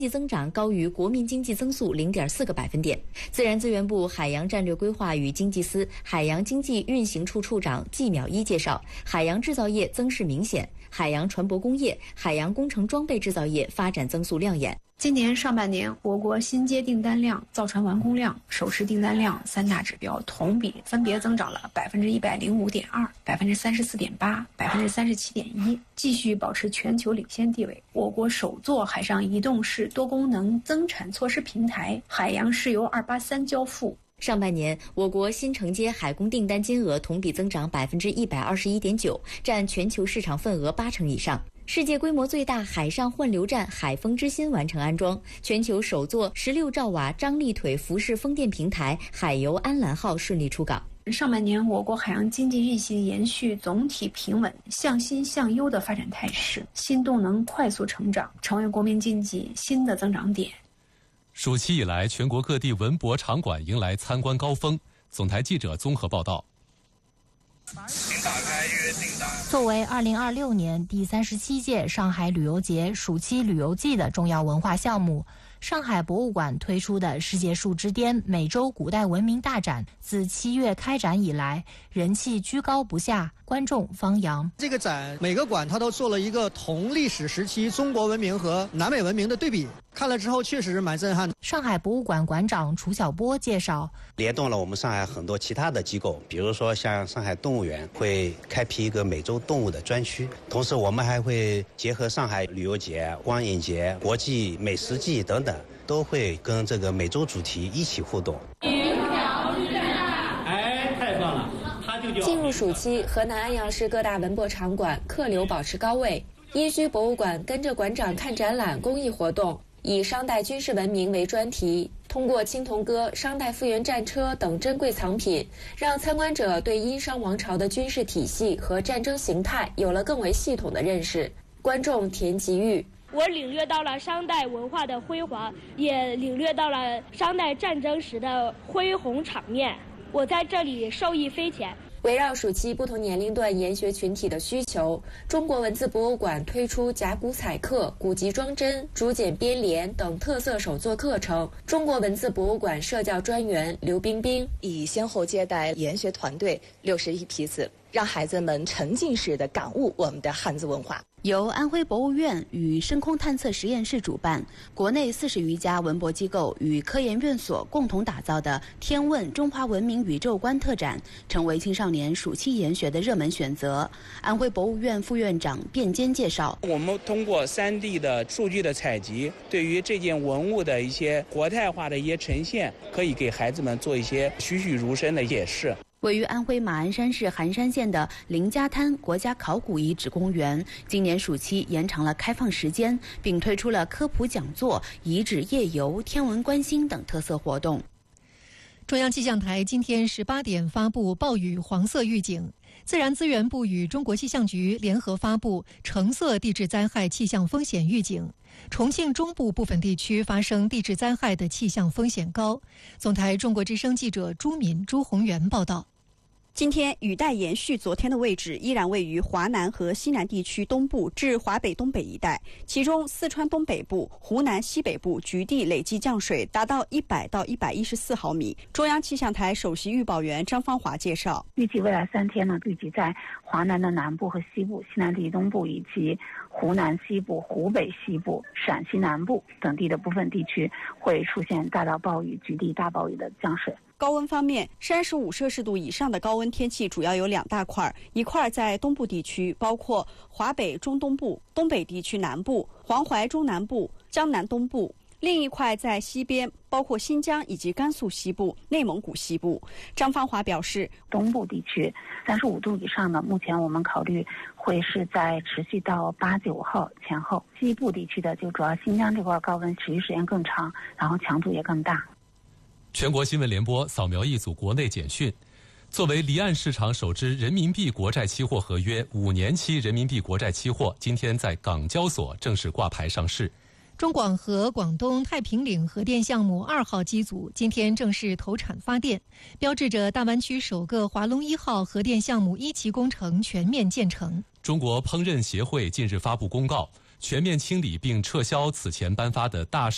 经济增长高于国民经济增速0.4个百分点。自然资源部海洋战略规划与经济司海洋经济运行处处长季淼一介绍，海洋制造业增势明显，海洋船舶工业、海洋工程装备制造业发展增速亮眼。 今年上半年，我国新接订单量、造船完工量、首饰订单量三大指标同比分别增长了105.2%、34.8%、37.1%，继续保持全球领先地位。我国首座海上移动式多功能增产措施平台海洋石油283交付。 上半年，我国新承接海工订单金额同比增长121.9%，占全球市场份额80%以上。世界规模最大海上换流站海风之心完成安装，全球首座16兆瓦张力腿浮式风电平台海油安澜号顺利出港。 上半年，我国海洋经济运行延续总体平稳、向新向优的发展态势，新动能快速成长，成为国民经济新的增长点。 暑期以来，全国各地文博场馆迎来参观高峰。总台记者综合报道。 作为2026年第37届上海旅游节暑期旅游季的重要文化项目，上海博物馆推出的世界树之巅美洲古代文明大展，自7月开展以来，人气居高不下，观众方扬。 这个展每个馆它都做了一个同历史时期中国文明和南美文明的对比，看了之后确实是蛮震撼的。 上海博物馆馆长楚晓波介绍， 联动了我们上海很多其他的机构，比如说像上海动物园会开辟一个美洲动物的专区，同时我们还会结合上海旅游节、光影节、国际美食季等等，都会跟这个美洲主题一起互动。 太棒了！ 进入暑期，河南安阳市各大文博场馆客流保持高位。殷墟博物馆跟着馆长看展览公益活动，以商代军事文明为专题，通过青铜戈、商代复原战车等珍贵藏品，让参观者对殷商王朝的军事体系和战争形态有了更为系统的认识。观众田吉玉， 我领略到了商代文化的辉煌，也领略到了商代战争时的恢宏场面，我在这里受益匪浅。 围绕暑期不同年龄段研学群体的需求，中国文字博物馆推出甲骨彩刻、古籍装帧、竹简编联等特色手作课程。中国文字博物馆社教专员刘冰冰已先后接待研学团队61批次，让孩子们沉浸式的感悟我们的汉字文化。 由安徽博物院与深空探测实验室主办，国内40余家文博机构与科研院所共同打造的“天问中华文明宇宙观”特展，成为青少年暑期研学的热门选择。安徽博物院副院长卞坚介绍， 我们通过3D 的数据的采集，对于这件文物的一些活态化的一些呈现，可以给孩子们做一些栩栩如生的解释。 位于安徽马鞍山市寒山县的林家滩国家考古遗址公园，今年暑期延长了开放时间，并推出了科普讲座、遗址夜游、天文观星等特色活动。 中央气象台今天18点发布暴雨黄色预警，自然资源部与中国气象局联合发布橙色地质灾害气象风险预警。重庆中部部分地区发生地质灾害的气象风险高。总台中国之声记者朱敏、朱宏元报道。 今天雨带延续昨天的位置，依然位于华南和西南地区东部至华北东北一带，其中四川东北部、湖南西北部局地累计降水达到100到114毫米。中央气象台首席预报员张芳华介绍， 预计未来3天呢，预计在华南的南部和西部、西南地区东部以及湖南西部、湖北西部、陕西南部等地的部分地区会出现大到暴雨、局地大暴雨的降水。 高温方面，35摄氏度以上的高温天气主要有2大块，一块在东部地区，包括华北中东部、东北地区南部、黄淮中南部、江南东部；另一块在西边，包括新疆以及甘肃西部、内蒙古西部。张芳华表示， 东部地区35度以上的，目前我们考虑会是在持续到8、9号前后；西部地区的就主要新疆这块高温持续时间更长，然后强度也更大。 全国新闻联播扫描一组国内简讯。作为离岸市场首支人民币国债期货合约5年期人民币国债期货，今天在港交所正式挂牌上市。 中广核广东太平岭核电项目2号机组今天正式投产发电，标志着大湾区首个华龙1号核电项目1期工程全面建成。 中国烹饪协会近日发布公告，全面清理并撤销此前颁发的大